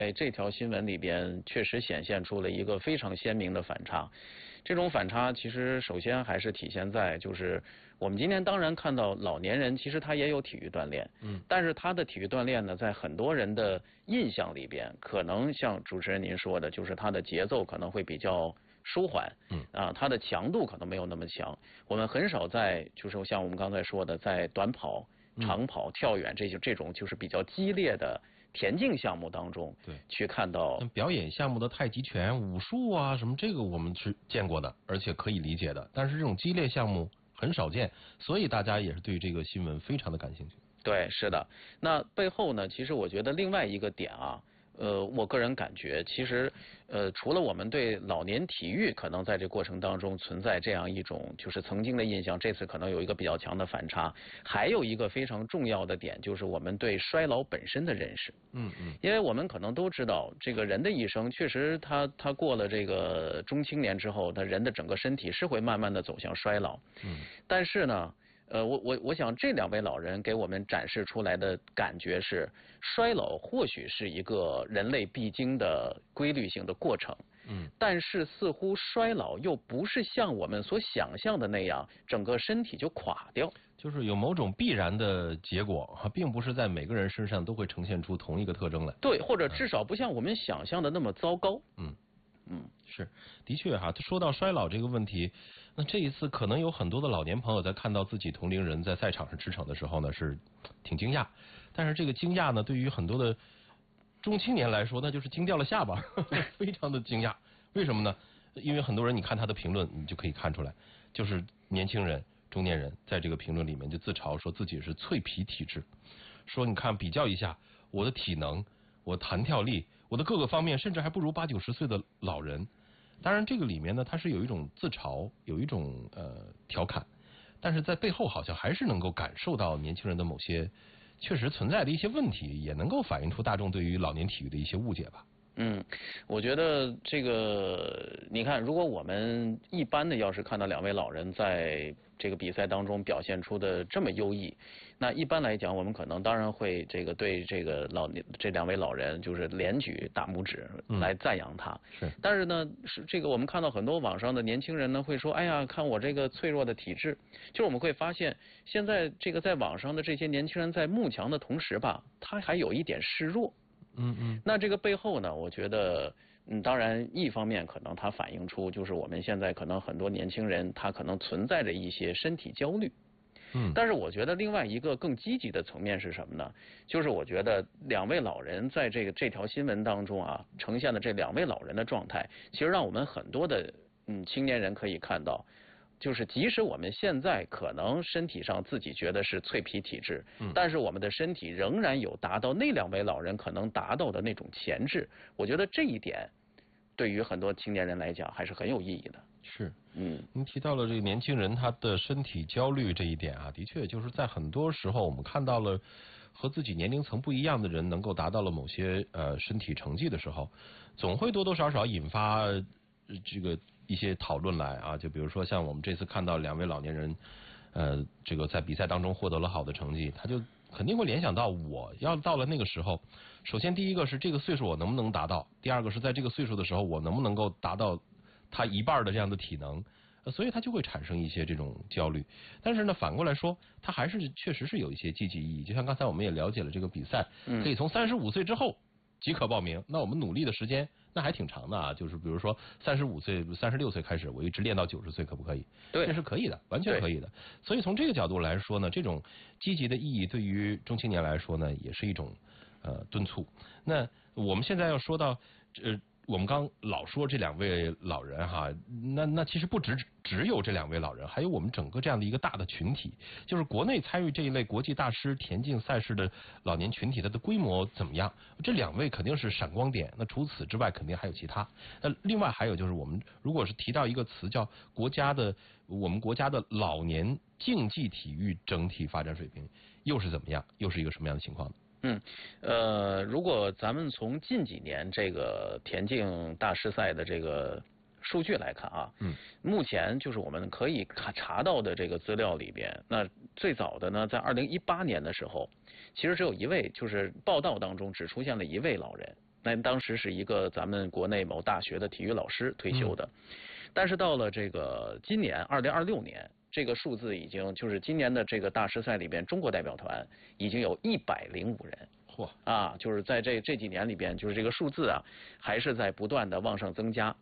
这条新闻里边确实显现出了一个非常鲜明的反差。这种反差其实首先还是体现在就是我们今天当然看到老年人其实他也有体育锻炼，但是他的体育锻炼呢，在很多人的印象里边，可能像主持人您说的，就是他的节奏可能会比较舒缓，它的强度可能没有那么强。我们很少在就是像我们刚才说的，在短跑、长跑、跳远这种就是比较激烈的田径项目当中， 对， 去看到表演项目的太极拳、武术啊什么，这个我们是见过的，而且可以理解的。但是这种激烈项目很少见，所以大家也是对这个新闻非常的感兴趣。 对，是的。那背后呢，其实我觉得另外一个点啊。我个人感觉，其实除了我们对老年体育可能在这过程当中存在这样一种就是曾经的印象，这次可能有一个比较强的反差，还有一个非常重要的点就是我们对衰老本身的认识。因为我们可能都知道，这个人的一生确实他过了这个中青年之后，他人的整个身体是会慢慢的走向衰老。但是呢。我想这两位老人给我们展示出来的感觉是，衰老或许是一个人类必经的规律性的过程，但是似乎衰老又不是像我们所想象的那样，整个身体就垮掉， 就是有某种必然的结果，并不是在每个人身上都会呈现出同一个特征来。 对，或者至少不像我们想象的那么糟糕。 是，的确哈。说到衰老这个问题，那这一次可能有很多的老年朋友在看到自己同龄人在赛场上驰骋的时候呢，是挺惊讶。但是这个惊讶呢，对于很多的中青年来说，那就是惊掉了下巴，非常的惊讶。为什么呢？因为很多人你看他的评论，你就可以看出来，就是年轻人、中年人在这个评论里面就自嘲说自己是脆皮体质，说你看比较一下我的体能。我弹跳力，我的各个方面，甚至还不如80、90岁的老人。当然，这个里面呢，它是有一种自嘲，有一种调侃，但是在背后好像还是能够感受到年轻人的某些确实存在的一些问题，也能够反映出大众对于老年体育的一些误解吧。 我觉得这个，你看，如果我们一般的要是看到两位老人在这个比赛当中表现出的这么优异，那一般来讲，我们可能当然会这个对这个这两位老人就是连举大拇指来赞扬他。但是呢，是这个我们看到很多网上的年轻人呢会说，哎呀，看我这个脆弱的体质。就是我们会发现，现在这个在网上的这些年轻人在慕强的同时吧，他还有一点示弱。那这个背后呢，我觉得，当然一方面可能它反映出就是我们现在可能很多年轻人他可能存在着一些身体焦虑。但是我觉得另外一个更积极的层面是什么呢？就是我觉得两位老人在这条新闻当中啊呈现的这两位老人的状态，其实让我们很多的青年人可以看到。就是即使我们现在可能身体上自己觉得是脆皮体质，但是我们的身体仍然有达到那两位老人可能达到的那种潜质。我觉得这一点对于很多青年人来讲还是很有意义的。 是，您提到了这个年轻人他的身体焦虑这一点啊，的确就是在很多时候我们看到了和自己年龄层不一样的人能够达到了某些身体成绩的时候，总会多多少少引发这个一些讨论来啊，就比如说像我们这次看到两位老年人，这个在比赛当中获得了好的成绩，他就肯定会联想到我要到了那个时候，首先第一个是这个岁数我能不能达到，第二个是在这个岁数的时候我能不能够达到他一半的这样的体能，所以他就会产生一些这种焦虑。但是呢，反过来说，他还是确实是有一些积极意义。就像刚才我们也了解了这个比赛，可以从35岁之后即可报名。那我们努力的时间那还挺长的啊，就是比如说35岁、36岁开始，我一直练到90岁，可不可以？ 对， 这是可以的，完全可以的。所以从这个角度来说呢，这种积极的意义对于中青年来说呢，也是一种敦促。那我们现在要说到我们刚老说这两位老人哈，那其实不只有这两位老人，还有我们整个这样的一个大的群体，就是国内参与这一类国际大师田径赛事的老年群体，它的规模怎么样？这两位肯定是闪光点。那除此之外，肯定还有其他。那另外还有就是，我们如果是提到一个词叫我们国家的老年竞技体育整体发展水平又是怎么样？又是一个什么样的情况呢？ 如果咱们从近几年这个田径大师赛的这个数据来看啊，目前就是我们可以查到的这个资料里边，那最早的呢，在2018年的时候，其实只有一位，就是报道当中只出现了一位老人， 那当时是一个咱们国内某大学的体育老师退休的。但是到了这个今年2026年，这个数字已经就是今年的这个大师赛里边，中国代表团已经有105人。 嚯！ 啊，就是在这几年里边，就是这个数字啊，还是在不断的往上增加。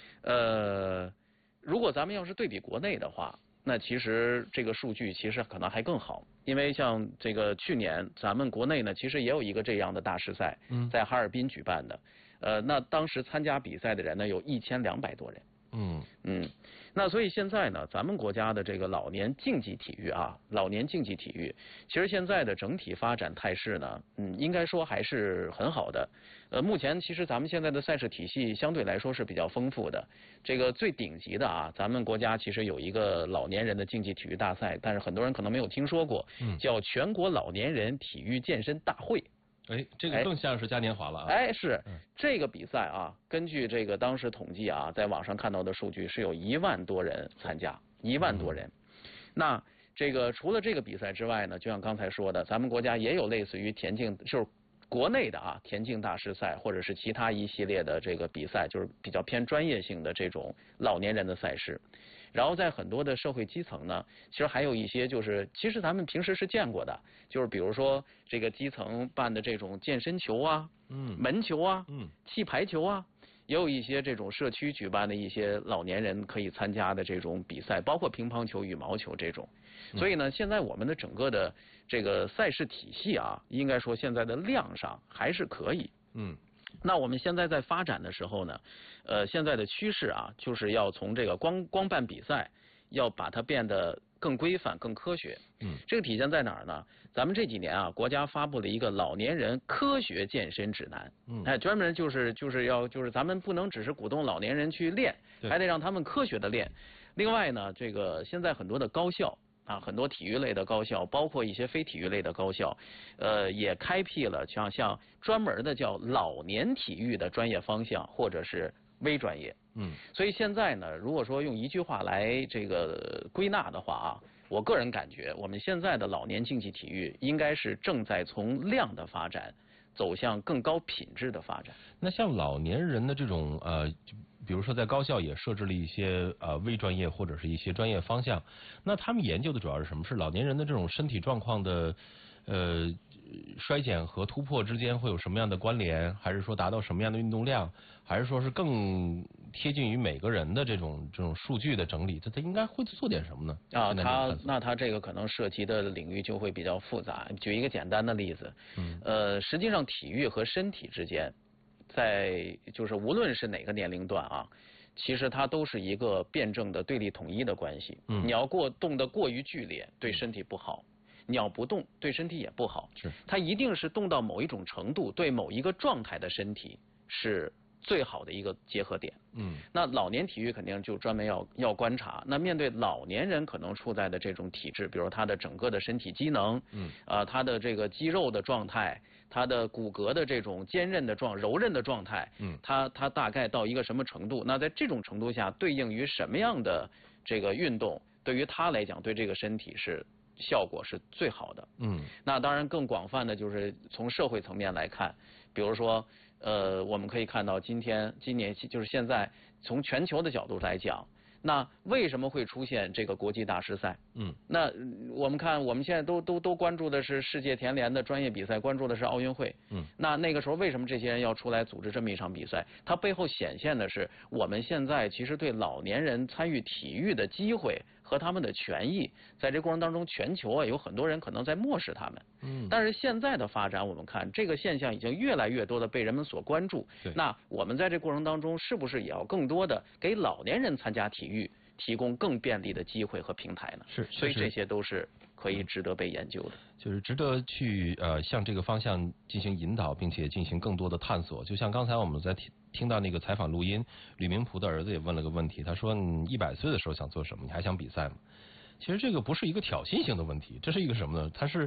如果咱们要是对比国内的话，那其实这个数据其实可能还更好，因为像这个去年咱们国内呢，其实也有一个这样的大师赛，在哈尔滨举办的。那当时参加比赛的人呢，有1200多人。那所以现在呢，咱们国家的这个老年竞技体育啊，其实现在的整体发展态势呢，应该说还是很好的。目前其实咱们现在的赛事体系相对来说是比较丰富的。这个最顶级的啊，咱们国家其实有一个老年人的竞技体育大赛，但是很多人可能没有听说过，叫全国老年人体育健身大会。 这个更像是嘉年华了啊！ 是这个比赛啊，根据这个当时统计啊，在网上看到的数据是有1万多人参加，1万多人。那这个除了这个比赛之外呢，就像刚才说的，咱们国家也有类似于田径，就是国内的啊田径大师赛，或者是其他一系列的这个比赛，就是比较偏专业性的这种老年人的赛事。然后在很多的社会基层呢，其实还有一些就是其实咱们平时是见过的，就是比如说这个基层办的这种健身球啊，门球啊，气排球啊，也有一些这种社区举办的一些老年人可以参加的这种比赛，包括乒乓球、羽毛球这种。所以呢，现在我们的整个的这个赛事体系啊，应该说现在的量上还是可以。那我们现在在发展的时候呢，现在的趋势啊，就是要从这个光办比赛，要把它变得更规范、更科学。这个体现在哪儿呢？咱们这几年啊，国家发布了一个老年人科学健身指南。专门就是咱们不能只是鼓动老年人去练，还得让他们科学的练。另外呢，这个现在很多的高校啊，很多体育类的高校，包括一些非体育类的高校，也开辟了像专门的叫老年体育的专业方向，或者是微专业。所以现在呢，如果说用一句话来这个归纳的话啊，我个人感觉，我们现在的老年竞技体育应该是正在从量的发展走向更高品质的发展。 那像老年人的这种比如说在高校也设置了一些微专业或者是一些专业方向，那他们研究的主要是什么？是老年人的这种身体状况的衰减和突破之间会有什么样的关联？还是说达到什么样的运动量？还是说是更贴近于每个人的这种数据的整理？他应该会做点什么呢？ 他这个可能涉及的领域就会比较复杂。举一个简单的例子，实际上体育和身体之间，就是无论是哪个年龄段啊，其实它都是一个辩证的对立统一的关系。你要动得过于剧烈，对身体不好。你要不动，对身体也不好。它一定是动到某一种程度，对某一个状态的身体是最好的一个结合点。那老年体育肯定就专门要观察。那面对老年人可能处在的这种体质，比如他的整个的身体机能，他的这个肌肉的状态，他的骨骼的这种柔韧的状态，他大概到一个什么程度？那在这种程度下，对应于什么样的这个运动，对于他来讲，对这个身体是效果是最好的。那当然更广泛的就是从社会层面来看，比如说我们可以看到今年就是现在从全球的角度来讲，那为什么会出现这个国际大师赛？那我们看我们现在都关注的是世界田联的专业比赛，关注的是奥运会。那个时候为什么这些人要出来组织这么一场比赛？它背后显现的是我们现在其实对老年人参与体育的机会和他们的权益，在这过程当中，全球啊有很多人可能在漠视他们。但是现在的发展，我们看这个现象已经越来越多的被人们所关注。那我们在这过程当中，是不是也要更多的给老年人参加体育提供更便利的机会和平台呢？所以这些都是可以值得被研究的， 就是值得去向这个方向进行引导，并且进行更多的探索。就像刚才我们在听到那个采访录音，吕明璞的儿子也问了个问题，他说：“你100岁的时候想做什么？你还想比赛吗？”其实这个不是一个挑衅性的问题，这是一个什么呢？它是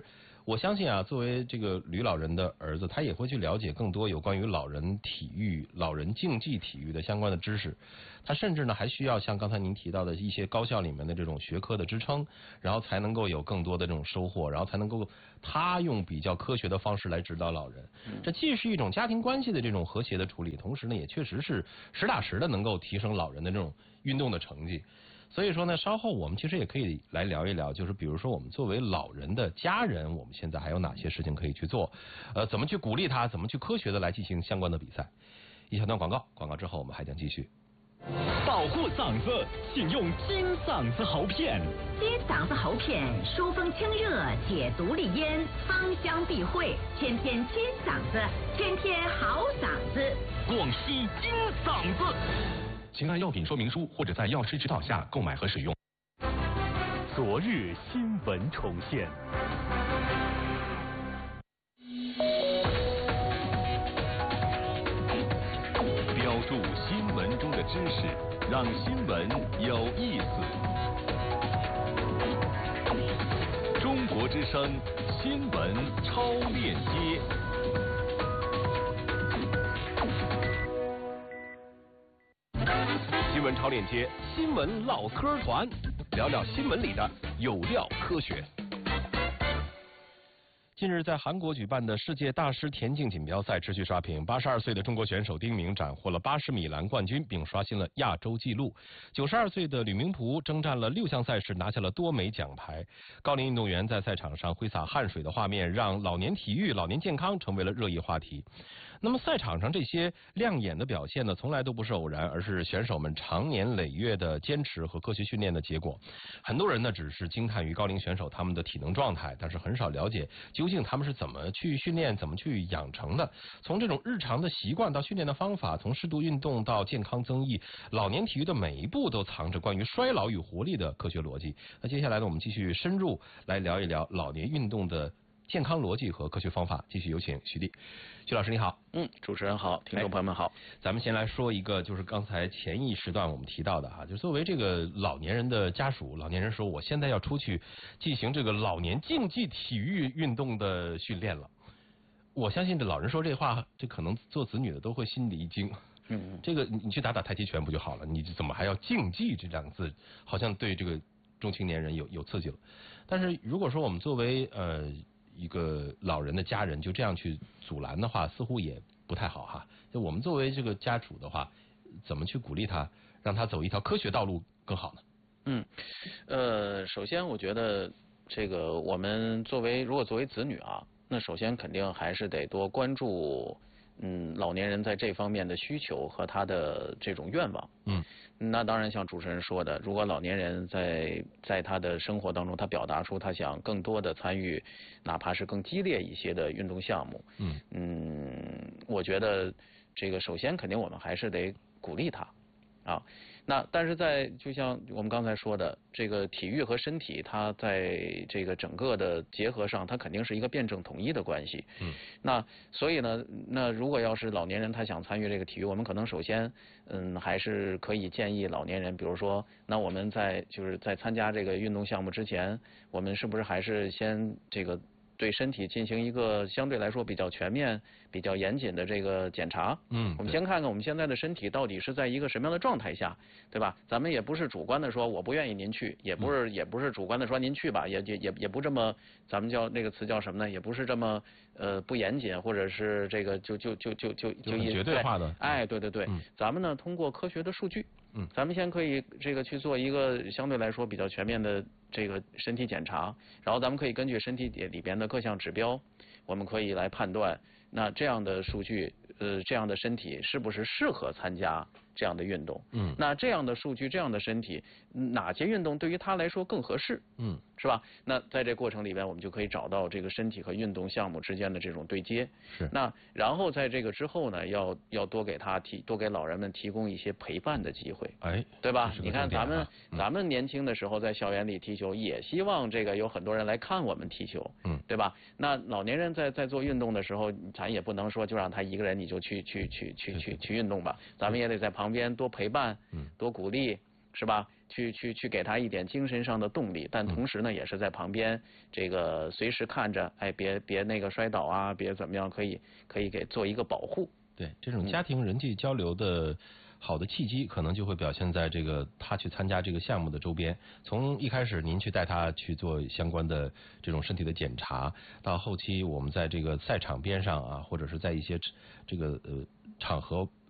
我相信啊，作为这个吕老人的儿子，他也会去了解更多有关于老人体育、老人竞技体育的相关的知识。他甚至呢还需要像刚才您提到的一些高校里面的这种学科的支撑，然后才能够有更多的这种收获，然后才能够他用比较科学的方式来指导老人。这既是一种家庭关系的这种和谐的处理，同时呢也确实是实打实的能够提升老人的这种运动的成绩。所以说呢，稍后我们其实也可以来聊一聊，就是比如说我们作为老人的家人，我们现在还有哪些事情可以去做？怎么去鼓励他？怎么去科学的来进行相关的比赛？一小段广告，广告之后我们还将继续。 保护嗓子，请用金嗓子喉片。 金嗓子喉片疏风清热，解毒利咽，芳香避秽，天天金嗓子，天天好嗓子。 广西金嗓子。 请按药品说明书或者在药师指导下购买和使用。 昨日新闻重现。 标注新闻中的知识，让新闻有意思。中国之声新闻超链接。 新闻超链接，新闻唠嗑团，聊聊新闻里的有料科学。 近日，在韩国举办的世界大师田径锦标赛持续刷屏，82岁的中国选手丁明斩获了80米栏冠军，并刷新了亚洲纪录。92岁的吕明璞征战了6项赛事，拿下了多枚奖牌。高龄运动员在赛场上挥洒汗水的画面，让老年体育、老年健康成为了热议话题。那么赛场上这些亮眼的表现呢，从来都不是偶然，而是选手们长年累月的坚持和科学训练的结果。很多人呢只是惊叹于高龄选手他们的体能状态，但是很少了解究竟他们是怎么去训练、怎么去养成的。从这种日常的习惯到训练的方法，从适度运动到健康增益，老年体育的每一步都藏着关于衰老与活力的科学逻辑。那接下来呢，我们继续深入来聊一聊老年运动的健康逻辑和科学方法。继续有请徐丽。徐老师你好。 主持人好，听众朋友们好。 咱们先来说一个，就是刚才前一时段我们提到的哈，就作为这个老年人的家属，老年人说我现在要出去进行这个老年竞技体育运动的训练了。我相信这老人说这话，这可能做子女的都会心里一惊。这个你去打打太极拳不就好了？你怎么还要竞技这两个字？好像对这个中青年人有刺激了。但是如果说我们作为一个老人的家人就这样去阻拦的话，似乎也不太好哈。就我们作为这个家属的话，怎么去鼓励他，让他走一条科学道路更好呢？ 首先我觉得这个我们如果作为子女啊，那首先肯定还是得多关注老年人在这方面的需求和他的这种愿望。那当然像主持人说的，如果老年人在他的生活当中，他表达出他想更多的参与哪怕是更激烈一些的运动项目，我觉得这个首先肯定我们还是得鼓励他啊。那但是就像我们刚才说的，这个体育和身体它在这个整个的结合上，它肯定是一个辩证统一的关系。那所以呢，那如果要是老年人他想参与这个体育，我们可能首先还是可以建议老年人，比如说，那我们在参加这个运动项目之前，我们是不是还是先这个对身体进行一个相对来说比较全面、比较严谨的这个检查？我们先看看我们现在的身体到底是在一个什么样的状态下，对吧？咱们也不是主观的说我不愿意您去，也不是主观的说您去吧，也不这么，咱们叫那个词叫什么呢？也不是这么不严谨，或者是这个就绝对化的。 对，咱们呢通过科学的数据，咱们先可以这个去做一个相对来说比较全面的这个身体检查，然后咱们可以根据身体里边的各项指标，我们可以来判断，那这样的数据，这样的身体是不是适合参加这样的运动？那这样的数据，这样的身体，哪些运动对于他来说更合适？是吧？那在这过程里边，我们就可以找到这个身体和运动项目之间的这种对接。那然后在这个之后呢，要多给老人们提供一些陪伴的机会，对吧？你看咱们年轻的时候在校园里踢球，也希望这个有很多人来看我们踢球，对吧？那老年人在做运动的时候，咱也不能说就让他一个人你就去运动吧，咱们也得在旁边多陪伴，多鼓励，是吧？ 去给他一点精神上的动力，但同时呢，也是在旁边这个随时看着，哎，别那个摔倒啊，别怎么样，可以给做一个保护。 对，这种家庭人际交流的好的契机，可能就会表现在这个他去参加这个项目的周边。从一开始您去带他去做相关的这种身体的检查，到后期我们在这个赛场边上啊，或者是在一些这个场合